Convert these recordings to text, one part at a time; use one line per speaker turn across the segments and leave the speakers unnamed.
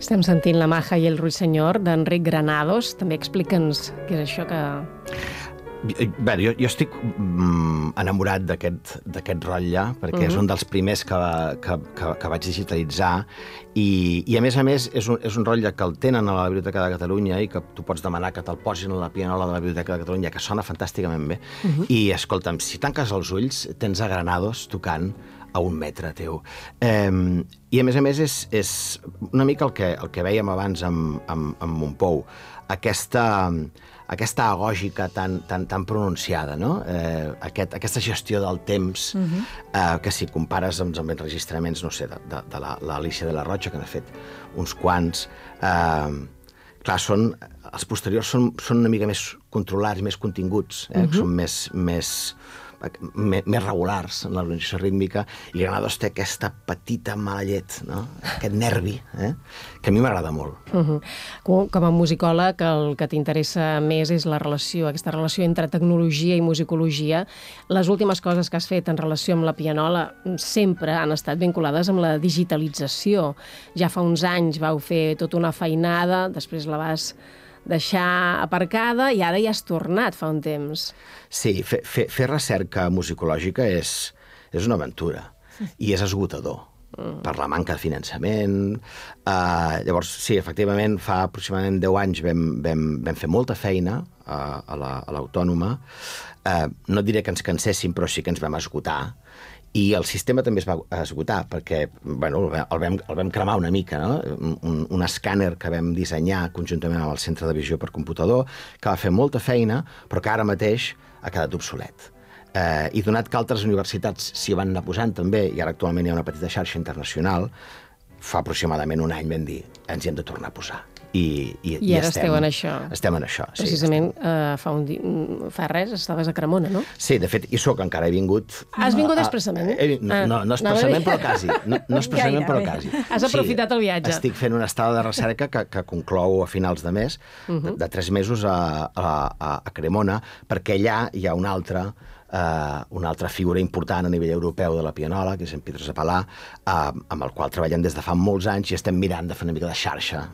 Estem sentint La Maja i el Ruiseñor d'Enric Granados. També explica'ns què és això que...
Bé, jo estic enamorat d'aquest rotlle, perquè és un dels primers que vaig digitalitzar i a més, és un rotlle que el tenen a la Biblioteca de Catalunya i que tu pots demanar que te'l posin a la pianola de la Biblioteca de Catalunya, que sona fantàsticament bé. I, escolta'm, si tanques els ulls, tens a Granados tocant a 1 metre teu. I, a més, és una mica el que vèiem abans amb Montpou, aquesta agògica tan pronunciada, no? Aquesta gestió del temps, que si compares amb enregistraments, no sé, de l'Alícia de la Rocha, que n'ha fet uns quants, clar, els posteriors són una mica més controlats, més continguts, són més regulars en l'organització rítmica, i Granados té aquesta petita mala llet, no? Aquest nervi, que a mi m'agrada molt.
Com a musicòleg, el que t'interessa més és aquesta relació entre tecnologia i musicologia. Les últimes coses que has fet en relació amb la pianola sempre han estat vinculades amb la digitalització. Ja fa uns anys vau fer tota una feinada, després la vas deixar aparcada i ara ja has tornat fa un temps.
Sí, fer recerca musicològica és una aventura i és esgotador per la manca de finançament. Llavors, sí, efectivament, fa aproximadament 10 anys vam fer molta feina a l'Autònoma. No diré que ens canséssim, però sí que ens vam esgotar. I el sistema també es va esgotar, perquè el vam cremar una mica, no? Un escàner que vam dissenyar conjuntament amb el Centre de Visió per Computador, que va fer molta feina, però que ara mateix ha quedat obsolet. I donat que altres universitats s'hi van anar posant també, i ara actualment hi ha una petita xarxa internacional, fa aproximadament un any vam dir, ens hi hem de tornar a posar. I
ara esteu en això.
Estem en això, sí.
Precisament fa res estaves a Cremona, no?
Sí, de fet, hi soc, encara he vingut...
Has vingut expressament?
No expressament, però quasi. No expressament, però quasi.
Has aprofitat el viatge.
Estic fent una estada de recerca que conclou a finals de mes, de 3 mesos a Cremona, perquè allà hi ha una altra figura important a nivell europeu de la pianola, que és en Pietro Zapalà, amb el qual treballem des de fa molts anys i estem mirant de fer una mica de xarxa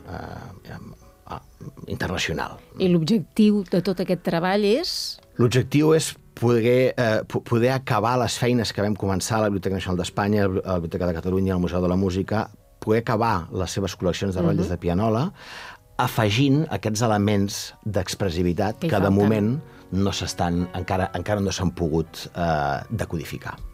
internacional.
I l'objectiu de tot aquest treball és?
L'objectiu és poder acabar les feines que vam començar a la Biblioteca Nacional d'Espanya, a la Biblioteca de Catalunya, al Museu de la Música, poder acabar les seves col·leccions de rotlles de pianola, afegint aquests elements d'expressivitat que de moment encara no s'han pogut decodificar.